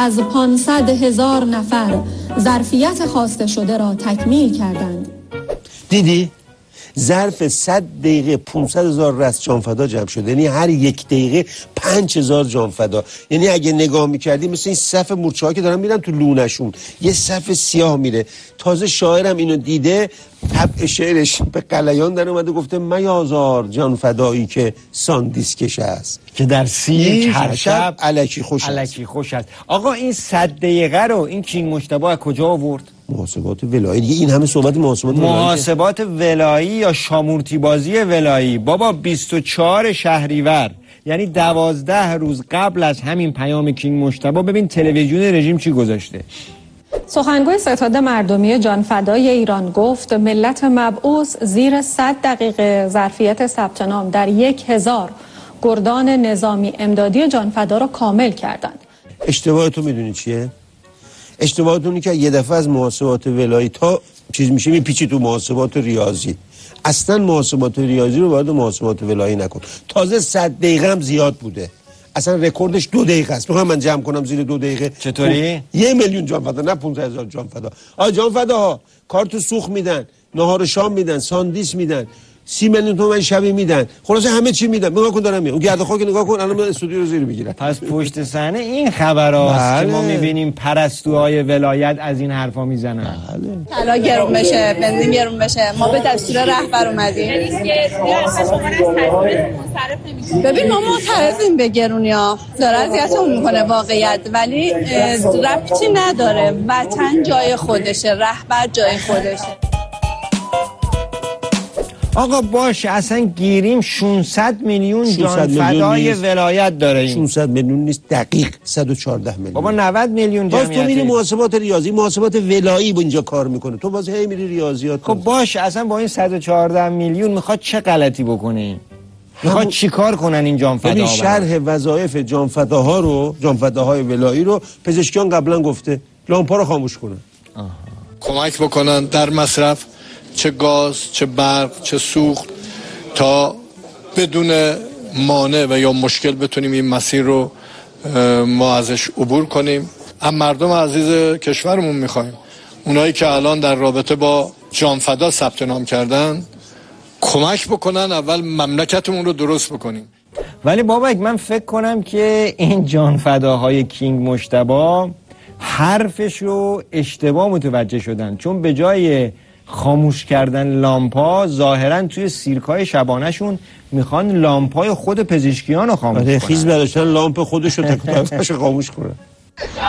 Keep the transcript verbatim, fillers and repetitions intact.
از پانصد هزار نفر ظرفیت خواسته شده را تکمیل کردند. دیدی؟ ظرف صد دقیقه پانصد هزار رست جانفدا جمع شده، یعنی هر یک دقیقه پنج هزار جانفدا. یعنی اگه نگاه میکردی مثل این صف مورچه ها که دارن میرن تو لونشون یه صف سیاه میره. تازه شاعرم اینو دیده، طبع شعرش به قلیان در اومده گفته میازار جانفدایی که ساندیسکش است، که در سی هر شب الکی خوش است. الکی خوش است. آقا این صد دقیقه رو این کینگ مجتبی از کجا آورد؟ محاسبات ولایی دیگه. این همه صحبت محاسبات ولایی محاسبات ولایی یا شامورتی بازی ولایی. بابا بیست و چهار شهریور، یعنی دوازده روز قبل از همین پیام کینگ مجتبی، ببین تلویزیون رژیم چی گذاشته. سخنگوی ستاد مردمی جانفدای ایران گفت ملت مبعوث زیر صد دقیقه ظرفیت ثبت نام در یک هزار گردان نظامی امدادی جانفدا را کامل کردند. اشتباه تو میدونی چیه؟ اشتباهتونی که یه دفعه از محاسبات ولایی تا چیز میشه میپیچی تو محاسبات ریاضی. اصلا محاسبات ریاضی رو وارد محاسبات ولایی نکن. تازه صد دقیقه هم زیاد بوده. اصلا رکوردش دو دقیقه است. میخوام من جمع کنم زیر دو دقیقه. چطوری؟ یه میلیون جانفدا، نه پانصد هزار جانفدا. آ جانفداها کارتو سوخت میدن، نهار شام میدن، ساندویچ میدن، سی میلیون تومان شبی میدن، خلاصه همه چی میدن. نگاه کن دارم میگم، اون گرد خاک نگاه کن، الان من استودیو رو زیر میگیرم. پس پشت صحنه این خبراست بله. که ما میبینیم پرستوهای ولایت از این حرفا میزنن. بله. طلا گرون بشه، بنزین گرون بشه، ما به دستور رهبر اومدیم. ببین ما معترضیم به گرونیا، داره اذیتمون میکنه واقعیت، ولی ربطی نداره. وطن جای خودشه، رهبر جای خودشه. آقا باشه اصلا گیریم ششصد میلیون جانفدای ولایت داره. این ششصد میلیون نیست، دقیق صد و چهارده میلیون. بابا نود میلیون جمعیت. باز تو میری محاسبات ریاضی، محاسبات ولایی با اینجا کار میکنه، تو باز هی میری ریاضیات. خب باشه اصلا با این صد و چهارده میلیون میخواد چه غلطی بکنه؟ این میخواد هم... چیکار کنن این جانفداها؟ ببین شرح وظایف جانفداها رو، جانفداهای ولایی رو پزشکیان قبلا گفته لامپا رو خاموش کنن. آها. کمک بکنن در مصرف، چه گاز، چه برق، چه سوخت، تا بدون مانع و یا مشکل بتونیم این مسیر رو ما ازش عبور کنیم. اما مردم عزیز کشورمون میخوایم اونایی که الان در رابطه با جانفدا ثبت نام کردن کمک بکنن اول مملکتمون رو درست بکنیم. ولی بابک من فکر کنم که این جانفداهای کینگ مجتبی حرفش رو اشتباه متوجه شدن، چون به جای خاموش کردن لامپا ظاهرا توی سیرکای شبانهشون میخوان لامپای خود پزشکیان رو خاموش کنن. خیز برداشتن لامپ خودش رو تک تکش خاموش کنن.